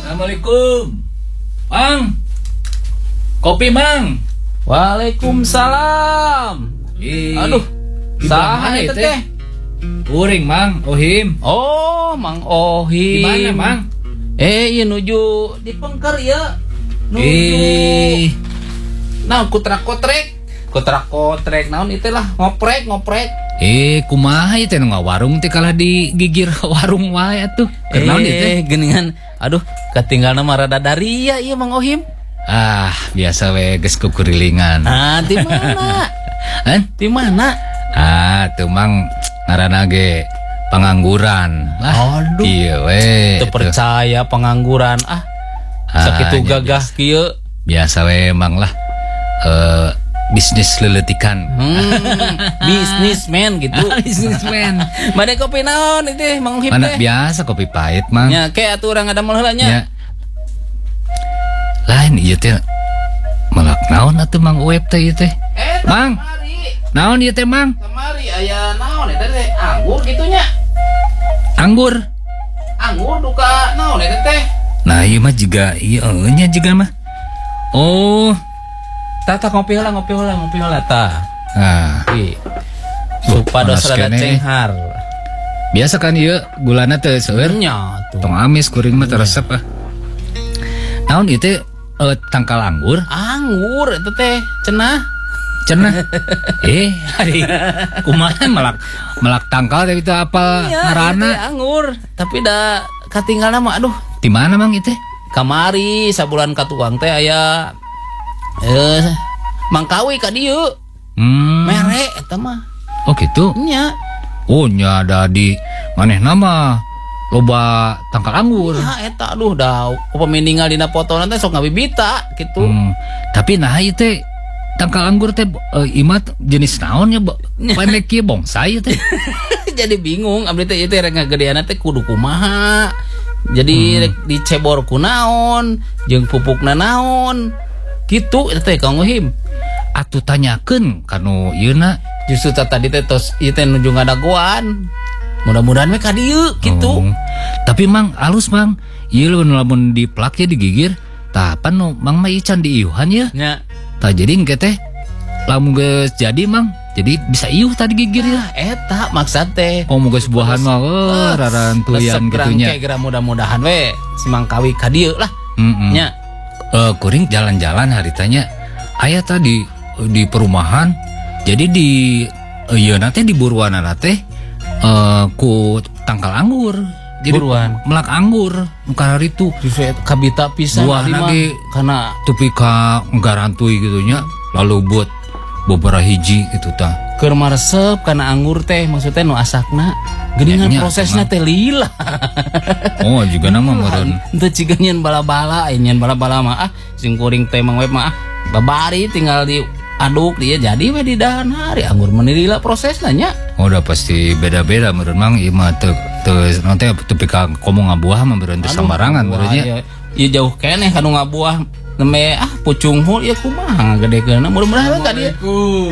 Assalamualaikum. Mang. Kopi, Mang. Waalaikumsalam. Aduh, saha itu teh? Kuring, Mang. Ohim. Oh, Mang Ohim. Gimana, Mang? Iya nuju di Pengker ya. Nuju. Nah, kutrak-kotrek naon itu lah, ngoprek. Kumaha itu nu warung teh kalah digigir warung wae atuh. Kenaon ieu teh? Geningan. Aduh, katinggalna mah rada daria ieu Mang Ohim. Biasa we geus kukurilingan. Di mana? Di mana? Tuh Mang ngaranna ge pengangguran. Aduh. Iya we. Teu percaya pengangguran sakitu gagah kieu. Biasa we Mang lah. Bisnis leletikan. Bisnismen gitu. Bisnismen. Made kopi naon itu Mang Ohim Mana teh? biasa kopi pahit, Mang. Nya ke atuh urang ada heula nya. Ya. Lain ieu teh melak naon atuh Mang Uep teh ieu teh? Mang. Naon ieu teh, Mang? Kamari aya naon eta teh? Anggur gitu nya. Anggur. Anggur duka naon eta teh? Nah, ieu mah jiga ieu nya jiga mah. Oh, Tata ngopi heula tah. Ih. Supados rada cenghar. Biasa kan ieu gulana teh seueur. Nya tuh. Tong amis kuring mah teu resep Naon ieu teh tangkal anggur? Anggur eta teh cenah. Hari kumaha melak tangkal teh itu apa ngaranna? Anggur, tapi da katinggalna mah aduh. Di mana Mang ieu teh? Kamari sabulan ka tukang teh aya mangkawi ka dieu. Mere eta mah. Oh gitu. Nya. Oh nya ada di manehna mah loba tangkal anggur. Ya eta aduh da pemendingal dina fotona teh sok ngabibita gitu. Tapi nah ieu teh tangkal anggur teh imat jenis naon nya pendek kieu bonsai teh. Jadi bingung abdi teh ieu teh rek ngagedeana teh kudu kumaha. Jadi rek dicebor ku naon, jeung pupukna naon. Gitu eta teh Kang Ohim. Atuh tanyakeun kanu ieuna. Justru tadi teh tos ieu teh nuju ngadagoan. Mudah-mudahan we ka dieu gitu. Tapi Mang alus Mang. Ieu lamun diplak ya digigir, tah pan nu Mang mah ican diiuhan ya. Nya. Tah jadi engke teh lamun geus jadi Mang, jadi bisa iuh tadi gigir ya. Eta maksud teh. Oh moga sebuahan mah rarantuyan gitu nya. Kira mudah-mudahan we si Mangkawi ka dieu lah. Nya. Kuring jalan-jalan haritanya aya tadi di perumahan. Jadi di ieu teh di buruanana teh ku tangkal anggur. Jadi buruan melak anggur muka hari itu kabita pisan lagi karena tepi ka ngarantui gitu nya. Lalu buat beberapa hiji gitu tah. Keur maresep kana anggur teh maksudnya nu asakna geuningan prosesna teh lila. Oh juga nama meureun. Teu ciga nyeun bala-bala mah sing kuring teh Mang Web mah babari tinggal diaduk dia jadi we di dahan hari anggur menilila prosesna nya. Oh udah pasti beda-beda meureun Mang ieu mah teu nanti tepi ka komo ngabuah mah meureun teu sambarangan meureun nya. Ieu jauh keneh kanu ngabuah nembe pucung hul ieu kumaha ngagedekeunna mudah-mudahan ka dieu.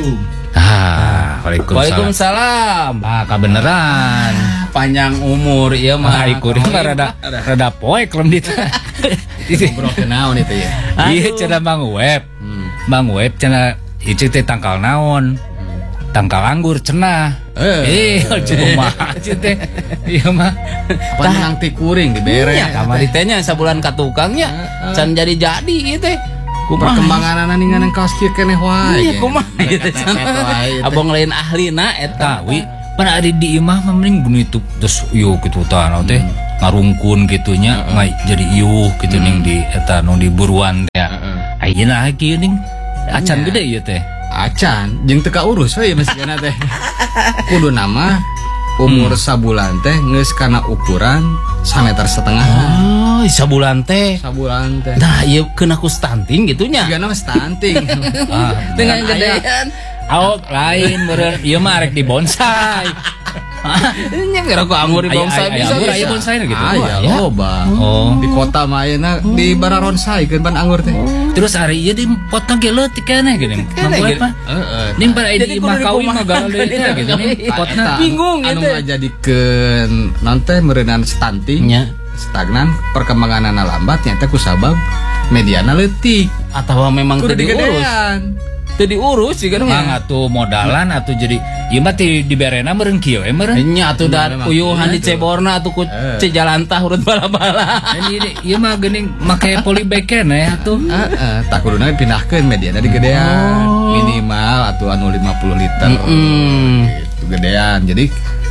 Waalaikumsalam. Kabeneran. Panjang umur ieu mah. Kuring mah rada poek lembit. Bro naon itu ya? Ieu cenah Mang Web. Mang Web cenah ieu teh tangkal naon? Tangkal anggur cenah. Cuma teh. Ieu mah panjang ti kuring dibere. Kamari teh nya sabulan ka tukangnya can jadi ieu teh. Perkembangan ningan kaos kieu keneh wae. Iya kumaha ieu teh. Abang lain ahlina eta. Pan ari di imah mah mending gini tuh terus ieu kitu tah naon teh ngarungkun kitunya jadi ieuh kitu ning di eta nu di buruan teh. Ayeuna kieu ning acan gede ieu teh. Acan jeung teu kaurus we meskeuna teh. Kudu nama umur sabulan teh geus kana ukuran 1,5 meter. Oh, sabulan teh. Nah, ieu keun aku stunting gitu nya. Sigana mah stunting. Dengan gedean. Lain meureun ieu mah arek di bonsai. Nya kira ku anggur di bonsai bisa. Aya bonsai gitu. Aya loba. Di kota mah ayeuna di bararonsai keun pan anggur teh. Terus hari ieu dipotong ge leutik keneh geuning. Mangkoe mah. Ning pada di Makawi mah gawe gitu ning potna. Bingung anu ngajadikeun naon teh meureunana stunting. stagnan perkembanganna lambat nyata kusabab mediana leutik Atau memang kudu teu diurus. digedean. Teu diurus juga Mang atuh modalan atuh jadi ieu mah ti diberena meureun kieu meureun. nya atuh da Memang uyuhan iya di tuh. ceborna atuh ku cejalantah urut bala-bala. Ieu mah geuning make polybag keneh atuh. Tak kuduna dipindahkeun mediana digedean minimal atuh anu 50 liter gitu gedean jadi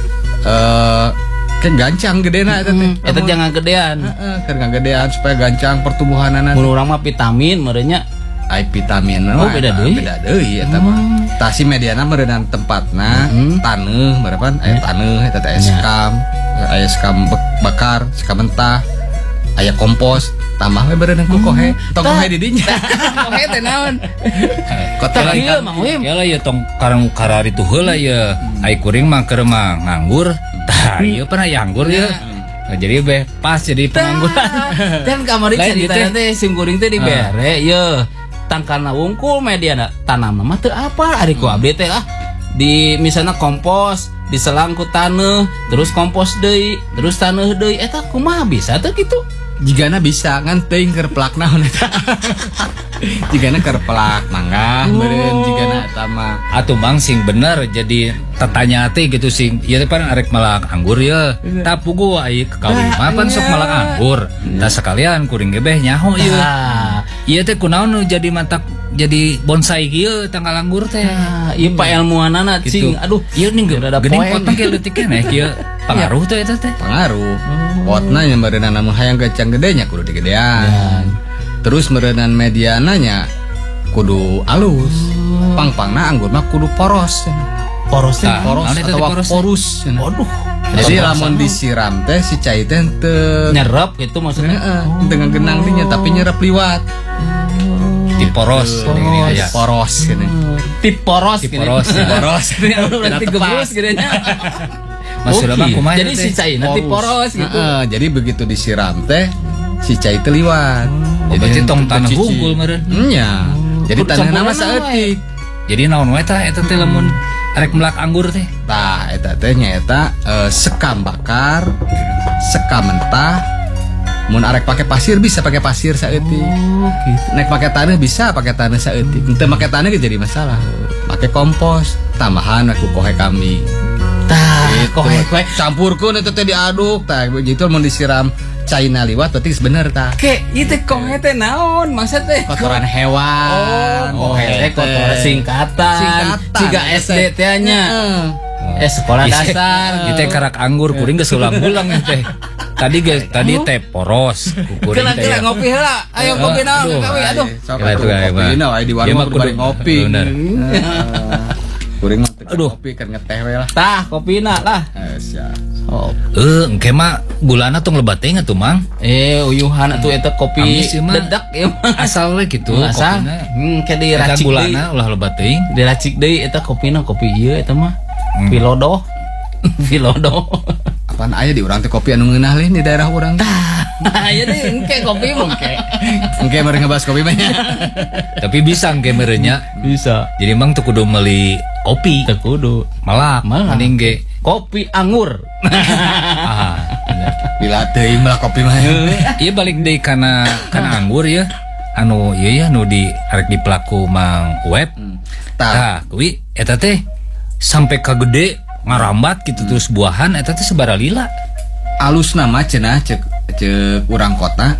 kan gancang gedena eta teh Eta jangan gedean. keur gedean supaya gancang pertumbuhanana Mun urang mah vitamin merenya ai vitamin Oh, beda deui. beda deui eta mah tah si mediana meureunana tempatna taneuh meureun aya taneuh eta teh aya sekam bakar sekam mentah aya kompos tambah we beureunan ku kohe tong kohe di dinya Kohe teh naon? kotoran Ieu Mang Wim. Kela ya tong karang karari tuh heula ya. Ai kuring mah keur mah nganggur. Tah ieu pernah nganggur ya. Nah, jadi be pas jadi pengangguran. Dan kamari Lain cerita gitu. teh sim kuring teh dibere ye. Tangkalna wungkul mediana tanamna mah teu apa ari ku abdi teh di misalnya kompos diselang ku taneuh terus kompos deui terus taneuh deui eta kumaha bisa teh kitu. jigana bisa ngan teuing keur pelak naon eta jigana keur pelak mangga meureun jigana eta mah Atuh Mang sing bener jadi tetanya teh gitu sing ieu teh pan arek malak anggur ya. Tapugu ai kawin mah pan sok malak anggur. Tah sekalian kuring ge beh nyaho ieu. Ah, Ieu teh kunaon nu jadi matak jadi bonsai kieu tanggal anggur teh. ieu pailmuanana Gitu. cing aduh Ieu ning udah ada geuning poin. potong kieu leutik keneh kieu. Pengaruh tuh eta teh. pengaruh potna nya meureunana namun hayang gancang gedenya kudu digedean terus meureunana mediananya kudu alus pang-pangna anggur mah kudu poros poros teh Tah, poros naon eta atau teh poros teh? porus waduh jadi lamun disiram teh si cai teh teu nyerap gitu maksudnya. dengan genang dinya tapi nyerap liwat Di poros gini aya. poros gini Tip poros Tip poros, ya. poros berarti gebrus gitu nya. Maksudna mah kumaha Jadi si cai nanti poros gitu. jadi begitu disiram teh si cai teh liwat Berarti tong tanah tercuci. hungkul meureun. Nya. Jadi Kudu tanah nama campuran saeutik. Jadi naon wae tah eta teh lamun arek melak anggur teh. Tah eta teh nyaeta sekam bakar, sekam mentah. Mun arek pakai pasir bisa pakai pasir saeutik. Oh, gitu. Nek pakai tanah bisa pakai tanah saeutik. Henteu pakai tanah ge jadi masalah. Pakai kompos, tambahan aku kohe kambing. Tah, kohe Campurkeun eta teh diaduk tah begitu mun disiram caina liwat berarti bener tah. Ke itu kohe teh naon maksud teh? Kotoran hewan. Kohe teh kotoran singkatan. Ciga SD teh nya. Sekolah dasar. Kita karak anggur kuring geus ulang-ulang teh. Tadi teh poros, kuring teh. Kira ngopi heula. Ayo kopi naon kawi aduh. Sok Gila, itu atuh kayak kopi mah. na wae di Dia warung mah kudu kudu- bari ngopi. bener. Kuring mah teu Aduh. ngopi keur ngeteh we lah. Tah, kopina lah. Sia. Oh. Engke mah gulana tong lebat teh tuh Mang. Uyuhan atuh eta kopi Amis ieu mah. dedak ieu mah. Asal we kitu Asa, kopina. ke Eta diracik deui. gulana ulah lebat teuing. Diracik deui eta kopina kopi ieu eta mah. Pilodo. Pilodo. Apaan aya di urang teh kopi anu ngeunah leh di daerah urang. Aya deh engke kopi mah. Engke meureun ngebahas kopi mah nya. Tapi bisa engke merenya. Bisa. Jadi Mang tuh kudu meuli kopi. Teu kudu. Malah mending ge Kopi anggur. bener. Bila teuing malah kopi mah. Iya balik deui kana anggur ya. Anu ieu ya nu di arek di pelaku Mang Web. Tah, Tah, kuwi eta teh sampai ka gede ngarambat gitu terus buahan eta teh sabaraha lila. alus nama cenah cek urang kota.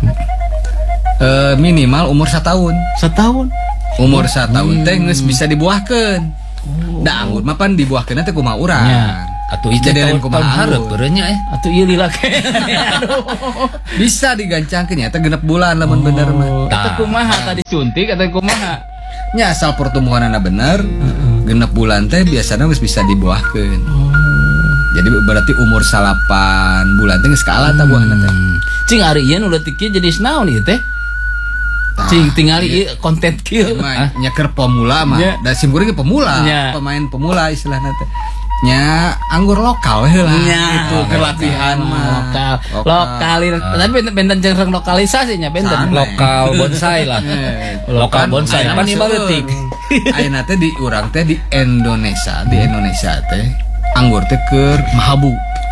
Minimal umur 1 tahun. Setahun. Umur 1 tahun teh geus bisa dibuahkeun. Da anggur mah pan dibuahkeun teh kumaha urang. Nya. Atuh itu Jadian tahun kumaha hareup anggur. beureunya Atuh ieu lila ke. Aduh. Bisa digancangkeun nya teh 6 bulan lamun bener mah. Eta kumaha tadi suntik atau kumaha? Nya asal pertumbuhanana bener, 6 bulan teh biasana geus bisa dibuahkeun. Jadi berarti umur 8 bulan teh geus kaala tah buahna teh. Cing ari ieu nu leutik ieu jadi naon ieu teh? Cing tingali ieu konten kieu. Mah nya keur pemula mah. Nya. Da sim kuring ge pemula, Nya. pemain pemula istilahna teh. Nya anggur lokal we lah. Nya. Itu keur latihan mah. Lokal. Tapi benten jeung lokalisasi nya benten. Sana. lokal bonsai lah. Lokal bonsai Ayeuna pan mah 5 leutik. Ayeuna teh di urang teh di Indonesia teh anggur teh keur mahabu.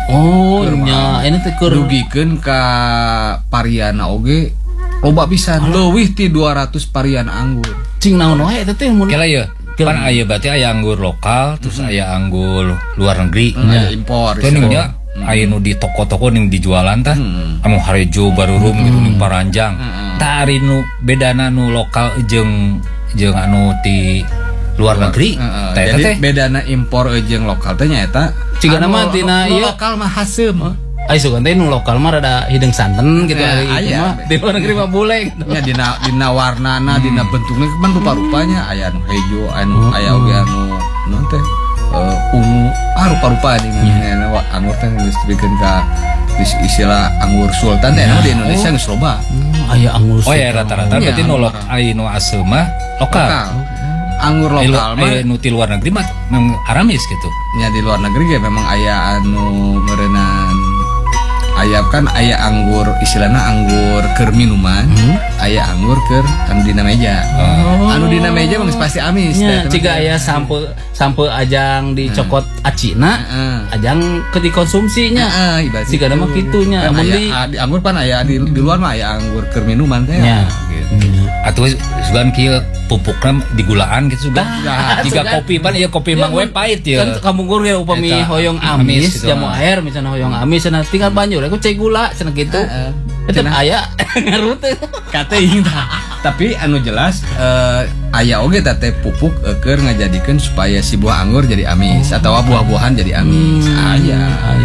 Oh nya ini teh keur dugikeun ka Pariana oge loba pisan leuwih ti 200 varian anggur. cing naon wae eta teh mun Kela ya. Pan aya berarti aya anggur lokal, terus aya anggur luar negeri. Aya impor. Itu nya aya nu di toko-toko ning dijualan tah. Anu harejo barurum gitu ning paranjang. Tah ari nu bedana nu lokal jeung anu ti luar negeri. Tah eta Jadi teh bedana impor jeung lokal teh nyaeta Cigana mah tina ieu lokal mah haseum. ai sugan teh nu lokal mah rada hidung santen gitu Nah, ari itu aya. mah di luar negeri mah bule gitu. Ya dina warnana dina bentukna kan rupa-rupanya aya anu hejo anu aya oge anu naon teh ungu rupa-rupa di anggur teh geus dibikeun ka istilah anggur sultan teh di Indonesia geus loba. Aya anggur oh ya rata-rata berarti nu aya nu aseu mah lokal. Anggur lokal mah nu ti luar negeri mah memang aramis gitu. nya di luar negeri ge memang aya anu meureunana aya kan aya anggur istilahna anggur keur minuman aya anggur keur anu dina meja anu dina meja mah geus pasti amis nya ciga aya sampe ajang dicokot acina ajang ke dikonsumsinya ibarat ciga mah kitu nya kan mun aya di anggur pan aya di luar mah aya anggur keur minuman teh nya gitu. Atuh sugan kieu pupukna digulaan gitu sugan. Nah, Jika kopi pan ieu kopi mang we pait kan ya. kamu gur ya upami Eta, hoyong amis amis gitu. jamu air misalnya hoyong amis cenah tinggal banjur aku cai gula cenah gitu eta aya ngaruh teh Kating tapi anu jelas aya oge teh pupuk keur ngajadikeun supaya si buah anggur jadi amis atau buah-buahan jadi amis aya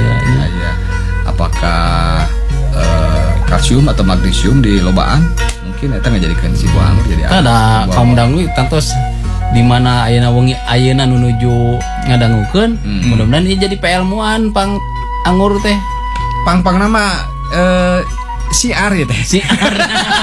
apakah kalsium atau magnesium di lobaan mungkin eta ngajadikeun si buah anggur jadi amis ada kaum danglu tantos di mana ayeuna wengi ayeuna nu nuju ngadangukeun mudah-mudahan ini jadi peilmuan pang anggur teh pang nama siar ya teh siar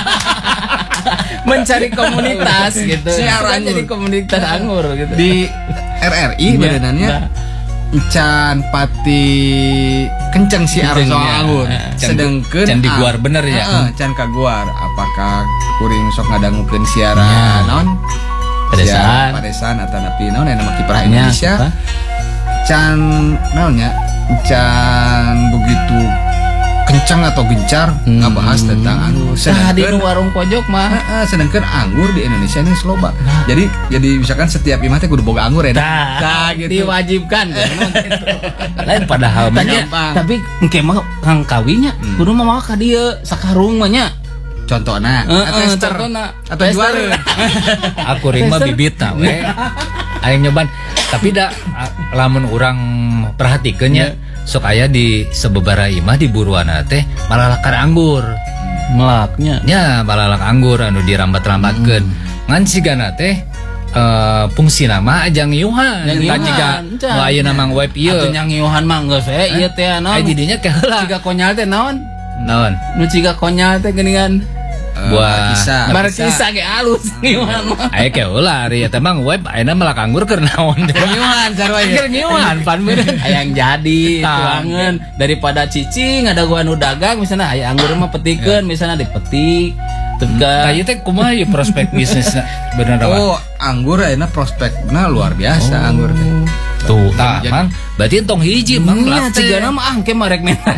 mencari komunitas gitu Siar Bukan anggur. jadi komunitas anggur gitu di RRI badanannya can pati kenceng siar Kenceng, soal ya. anggur sedengkeun Can diguar bener ya. can kaguar apakah kuring sok ngadangukeun siaran naon Padesan. padesan atau napi naon nama kiprah Indonesia apa? can naonnya can begitu kencang atau gencar ngabahas tentang anggur Nah, di nu warung pojok mah sedangkan anggur di Indonesia ini sloba jadi misalkan setiap imah teh kudu boga anggur ya Nah, gitu diwajibkan gitu. Lain padahal mah Tanya, gampang. tapi engke mah kang kawinya kudu mah ka dieu sakarung mah nya. contohna tester contohna. atau juara aku ring mah bibit tah we. Aing nyoban tapi da lamun urang perhatikeun nya sok aya di sababaraha imah di buruana teh malalakar anggur. Melaknya. Nya malalak anggur anu dirambat-rambatkeun. Ngan sigana teh fungsina mah ajang ngiuhan. Ngiuhan, Tah jiga encan. nu ayeuna mang web ieu. Atuh nyang ngiuhan mah geus ieu teh naon? Ai didinya teh heula. Ciga konyal teh naon? Naon? Nu ciga konyal teh geuningan Buah kisah markisa ge alus ngiuhan mah. Aya ke heula ari eta mah web ayeuna melak anggur keur naon. nyuhan sarua Keur ngiuhan pan meureun. Hayang jadi Tang. tuangan daripada cicing ada gua anu dagang misalnya aya anggur mah petikeun misalnya dipetik tega Tah ieu teh kumaha ieu prospek bisnisna bener oh anggur ayeuna prospekna luar biasa anggur teh tuh tah mang berarti entong hiji mang nya latte. cigana mah engke marek mena.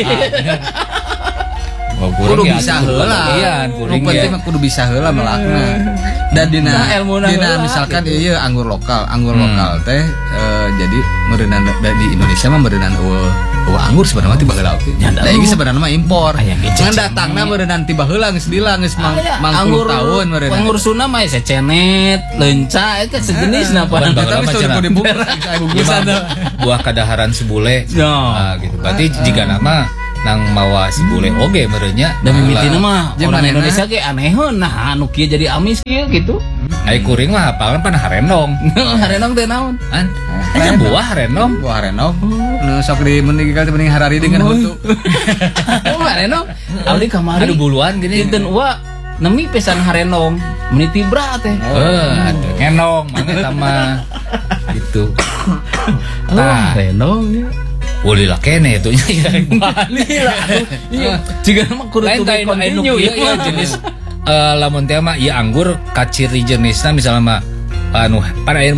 kudu bisa heula Iya, nu kuring penting ya. mah kudu bisa heula melakna dan dina Nah, ilmuna heula, misalkan gitu. ieu anggur lokal teh jadi meureunan di Indonesia mah meureunan anggur sebenarnya tiba heula oke da ieu sebenarnya mah impor Aya ngececeng. ngan datangna meureunan tiba heula geus lila geus Anggur 50 tahun meureunan anggur Sunda mah secenet, lenca eta sejenis na Ban padahal. baheula mah cenah. bungkusan Buah kadaharan sebule. Ya. Ah, gitu. Berarti jika nama nang mawa sebule oge meureun nya. Da mimitina mah Jeung orang manehna? Indonesia ge aneheun nah anu kieu jadi amis kieu gitu. Ai kuring mah hafalna pan harendong. Harenong teh naon? Kan? Aya buah harendong. Wah renov nu sok di mending mending harari dengan hutu Oh, harenong. Abdi kamari. Aduh buluan gini. Dinten ua nemi pesan harenong meniti bra teh. Atuh ngenong mangga sama gitu. Tah, harenong ya. Boleh lah kene itu nya. Iya. Jika mah kudu Lain tuh teh anu continue ieu ya jenis lamun teh mah ieu anggur kaciri jenisna misalnya mah anu pada ayeuna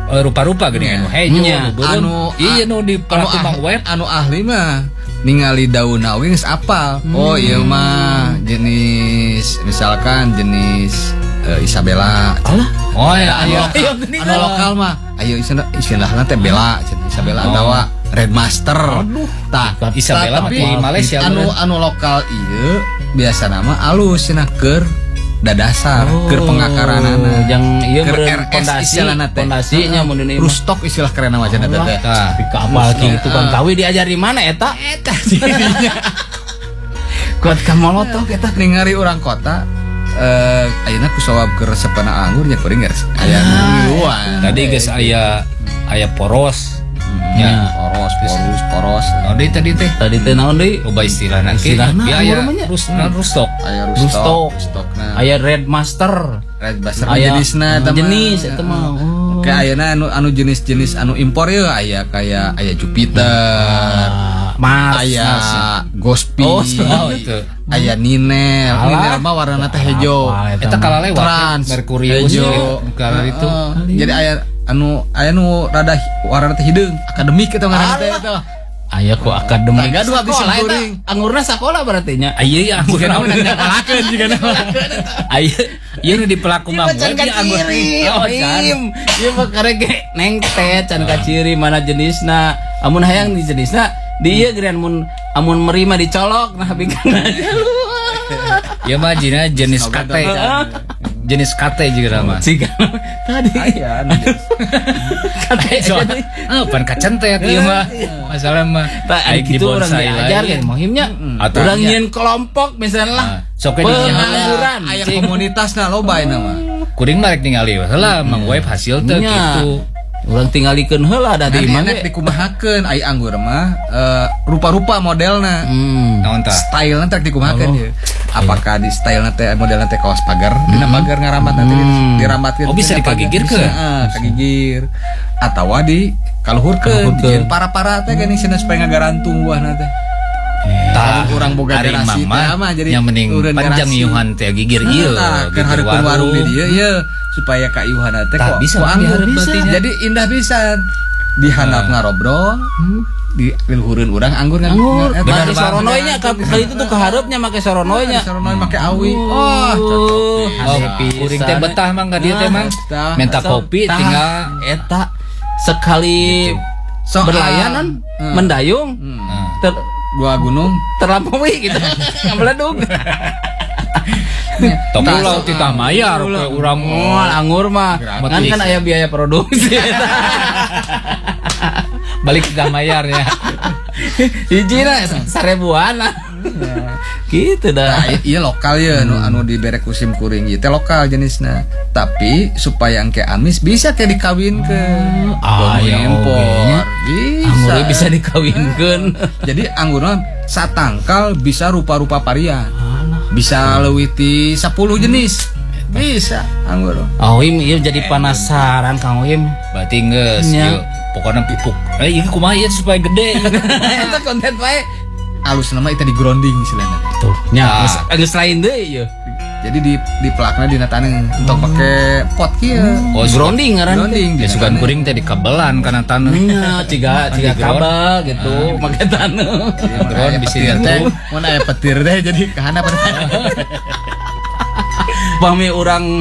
rupa-rupa gini anu hejo Nya, anu iya nu di pelaku mang web anu ahli mah ningali daun nawi geus apal. Oh ieu mah jenis misalkan jenis Isabella. Alah. oh ya anu Anu lokal mah ayo istilahna teh Bella, Isabella atawa Red Master. Tah, Isabella mah tapi di Malaysia anu lokal ieu biasa nama alus cenah keur dadasar, keur pengakaranana. Yang ieu Keur meureun RS pondasi, istilahna teh. pondasinya mun ini. Rustok istilah kerenna mah cenah teh. tah Kapal gitu kan tahu diajari mana eta? Eta jadinya. Kuat kamolotok Kita ningali orang kota ayeuna ku sawab keur resepna anggur nya kuring geus aya luan. tadi geus aya poros nya poros. oh deui tadi teh Tadi teh naon deui? coba istilahna Istilahna ya aya anggur mah nya. rustok Aya Rustok. rustokna. Aya Red Master. Red Master Aya jenisna eta mah. jenis eta mah. Oh. Kayak ayeuna anu jenis-jenis anu impor ya aya Jupiter. Mars. Aya Gospi. Oh, itu Aya Ninel. Alah. Ninel mah warna teh hejo. eta kala lewat Trans Merkurius hejo. kala itu Jadi aya nu rada warna teh hideung, akademik eta ngaranna teh eta. Aya ku akademik. Gaduh abdi Sekolah eta. simkuring. Angurna sakola berarti nya. aya ya anggur naon Nyakalakeun juga aya ieu nu di pelaku mang web Can dia anggur kaciri, oh can ieu mah karege nengtet can kaciri mana jenisna. Amun hayang di jenisna di ieu geurian amun meri mah dicolok nah bikin aja lu. ya mah jenis kate jenis kate juga nama Siga tadi kate jadi pan kacentet ieu mah masalah mah tak gitu orang diajar kan mohimnya Atau orang iya. nyin kelompok misalnya lah sok we pengangguran aya komunitasna loba ayeuna mah. kuring mah rek ningali heula mang web hasil teh Nya. gitu orang tingalikeun heula da di Di imah mana dikumahakeun ai anggur mah rupa-rupa modelna. naon tah Stylenya teh dikumahakeun ya. Apakah di stylenya teh modelnya teh kaos pagar, dina pagar ngarambat nanti dirambatkeun. Oh, bisa dikagigirkeun? Heeh, kagigir. Atawa di kaluhurkeun, jeung para-para teh geuning cenah supaya ngagarantung buahna teh. tah Urang boga ari garasi mah teh mah jadi yang mending urang panjang garasi. iuhan teh gigir ieu Nah, keur hareupeun warung di dieu ieu supaya ka iuhanna teh Tah, kok bisa kok anggur dihareup bisa. berarti nya. Jadi indah pisan. Dihandap ngarobrol, di luhureun urang anggur Anggur, Benar make banget. soronoynya kali itu tuh keharapnya make soronoynya. Saronoy make awi. Oh, oh kuring teh betah mah ka dieu teh mang betah. minta kopi Tah, tinggal eta sekali Soal- berlayanan mendayung ter, Dua gunung. terlampaui gitu ngameledug. tapi ulah titah mayar ke urang Oh, anggur mah kan kan aya biaya produksi. balik titah mayar ya Hiji na 1000-an lah. Gitu dah. Nah, iya lokal ya anu dibere kusim kuring ieu teh lokal jenisna. Tapi supaya engke amis bisa teh dikawinkeun. Ya impor. Bisa. Anggurnya bisa dikawinkeun. Jadi anggurna satangkal bisa rupa-rupa varian. Bisa leuwih ti 10 jenis. Bisa anggur. Awim ieu jadi penasaran Kang Wim. berarti geus Nya. ieu pokona pupuk ieu kumaha ieu supaya gede Eta konten bae. Alus nama itu di grounding istilahnya. Tuh, nya geus lain deui ieu. Jadi di pelakna dina taneuh untuk pakai pot kieu. oh Grounding ngaran teh. Grounding ya sugan kuring teh dikabelan kana taneuh Nya ciga kabel gitu make taneuh. drone bisa teh. diatur Mun aya petir teh jadi kahana pada. Pami orang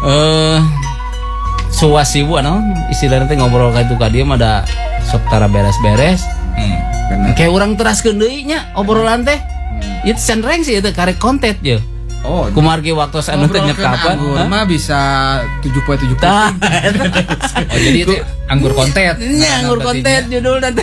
suwasiwu naon istilahna teh ngobrol ka itu ka dieu mah da sok tara beres-beres. Bener. Kayak orang teraskeun deui nya obrolan teh. Ieu senreng sih itu karek konten ye. Oh, Kumargi waktu anu teh nyekapan. anggur mah bisa 7.7. Tah. oh jadi itu anggur kontet Nya anggur konten judul nanti.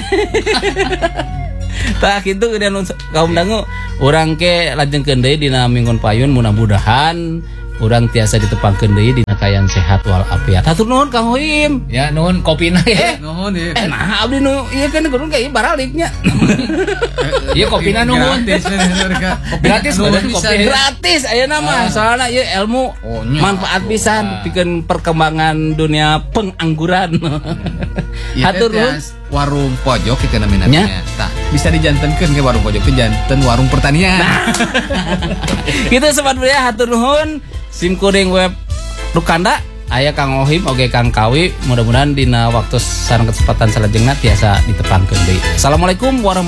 Tah kitu kemudian kaum dangu urang ke lajengkeun deui dina minggon payun mudah-mudahan urang tiasa ditepangkeun deui dina kayan sehat walafiat. Hatur nuhun Kang Wim. ya nuhun kopina ya Nuhun ieu. Nah abdi nu ieu kan gurun kayak baraliknya. ieu kopina nuhun gratis badan kopi Gratis ayeuna mah soalna ieu ilmu Oh, nya. manfaat pisan pikeun perkembangan dunia pengangguran. Hatur nuhun. Warung pojok kita namanya. Nya. Tah, bisa dijantenkeun ke warung pojok teh janten warung pertanian. Gitu sobat pria hatur nuhun sim kuring web Rukanda aya Kang Ohim oge Kang Kawi mudah-mudahan dina waktu sareng kesempatan salajengna tiasa ditepangkeun deui. Assalamualaikum warahmatullahi